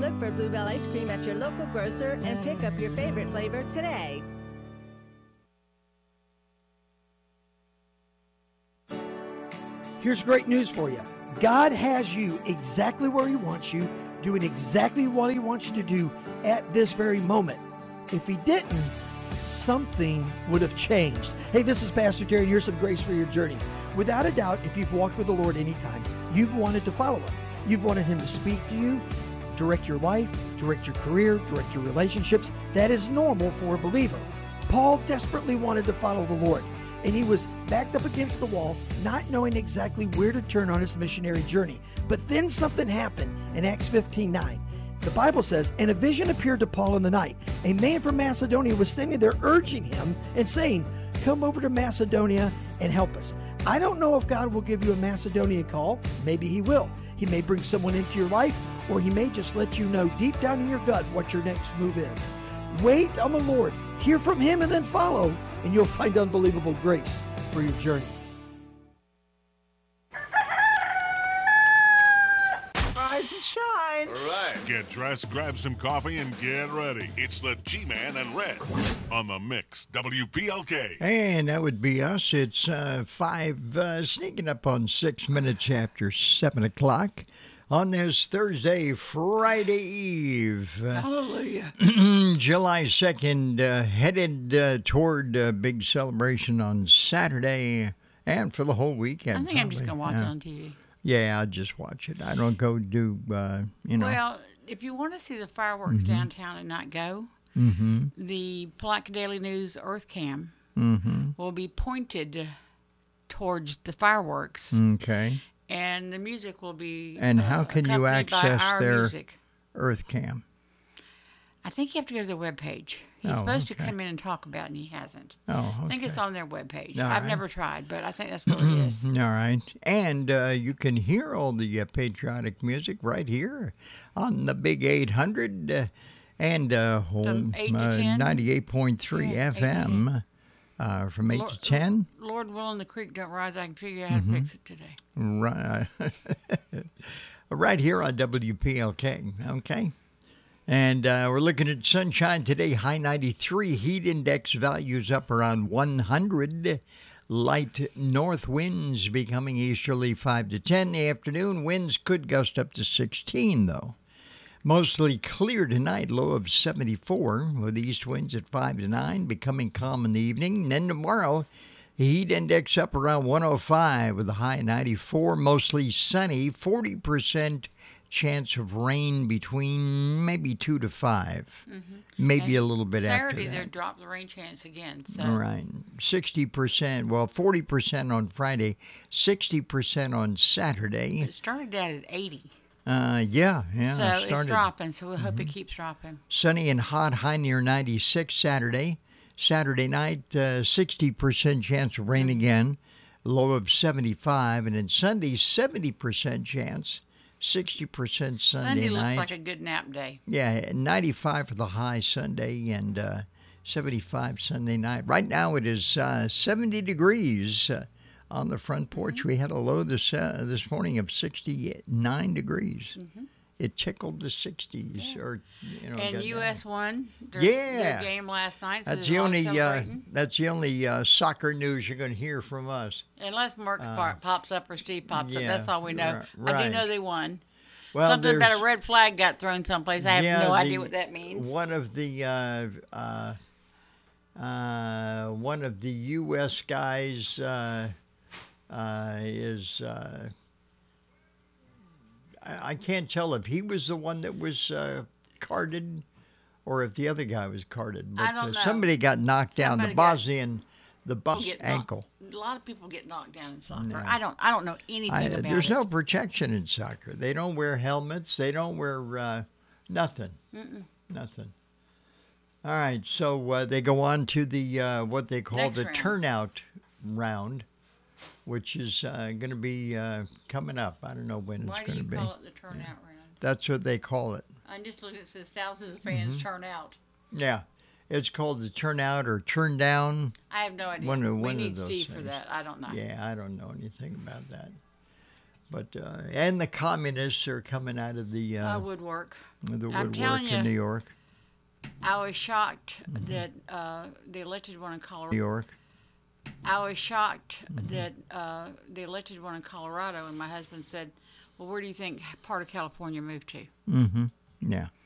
Look for Bluebell ice cream at your local grocer and pick up your favorite flavor today. Here's great news for you. God has you exactly where He wants you, doing exactly what He wants you to do at this very moment. If He didn't, something would have changed. Hey, this is Pastor Terry, and here's some grace for your journey. Without a doubt, if you've walked with the Lord any time, you've wanted to follow Him. You've wanted Him to speak to you, direct your life, direct your career, direct your relationships. That is normal for a believer. Paul desperately wanted to follow the Lord, and he was backed up against the wall, not knowing exactly where to turn on his missionary journey. But then something happened in Acts 15:9. The Bible says, and a vision appeared to Paul in the night. A man from Macedonia was standing there urging him and saying, come over to Macedonia and help us. I don't know if God will give you a Macedonian call. Maybe He will. He may bring someone into your life, or He may just let you know deep down in your gut what your next move is. Wait on the Lord. Hear from Him and then follow, and you'll find unbelievable grace for your journey. Rise and shine. All right. Get dressed, grab some coffee, and get ready. It's the G-Man and Red on the Mix, WPLK. And that would be us. It's 5, sneaking up on 6 minutes after 7 o'clock on this Thursday, Friday Eve. Hallelujah. July 2nd, headed toward a big celebration on Saturday and for the whole weekend. I think I'm just going to watch it on TV. Yeah, I'll just watch it. I don't go do, Well, if you want to see the fireworks downtown and not go, the Palatka Daily News Earth Cam will be pointed towards the fireworks. Okay. And the music will be And how can you access their music. Earth Cam? I think you have to go to their webpage. He's supposed to come in and talk about it, and he hasn't. Oh, okay. I think it's on their webpage. All I've right. never tried, but I think that's what it is. All right. And you can hear all the patriotic music right here on the Big 800 and From 8 to 10? 98.3 Yeah, 8 to 10. FM from 8 to 10. Lord willing, the creek don't rise. I can figure out how to fix it today. Right, right here on WPLK, okay? And we're looking at sunshine today, high 93. Heat index values up around 100. Light north winds becoming easterly 5 to 10 in the afternoon. Winds could gust up to 16, though. Mostly clear tonight, low of 74, with east winds at 5 to 9, becoming calm in the evening. And then tomorrow, the heat index up around 105 with a high 94, mostly sunny, 40% chance of rain between maybe 2 to 5, maybe a little bit Saturday, after that. they're dropping the rain chance again. So. All right, 60%, well, 40% on Friday, 60% on Saturday. It started out at 80. Yeah. So it it's started. dropping, so we hope it keeps dropping. Sunny and hot, high near 96 Saturday. Saturday night, 60% chance of rain again, low of 75. And then Sunday, 70% chance, 60% Sunday night. Looks like a good nap day. Yeah, 95 for the high Sunday and 75 Sunday night. Right now it is 70 degrees on the front porch. We had a low this morning of 69 degrees. It tickled the 60s, or And got US down. won their game last night. So That's there's the a lot of only celebrating. that's the only soccer news you're going to hear from us. Unless Mark pops up or Steve pops up, yeah, that's all we know. I right. do know they won. Well, Something about there's- a red flag got thrown someplace. I have no idea what that means. One of the U.S. guys is. I can't tell if he was the one that was carded or if the other guy was carded. But I don't know. somebody got knocked down. The Somebody got- Bosnian, the bus Get ankle. A lot of people get knocked down in soccer. No. I don't know anything about There's it. no protection in soccer. They don't wear helmets. They don't wear nothing. Nothing. All right, so they go on to the what they call Next the round. turnout round, which is going to be coming up. I don't know when Why it's do going you to be. call it the turnout round? That's what they call it. I'm just looking. It says thousands of fans turn out. Yeah, it's called the turnout or turn down. I have no idea. One we of need those Steve for things. that. I don't know. Yeah, I don't know anything about that. But and the communists are coming out of the woodwork. woodwork telling in you. New York. I was shocked that the elected one in Colorado. New York. I was shocked that the elected one in Colorado, and my husband said, "Well, where do you think part of California moved to?" Yeah.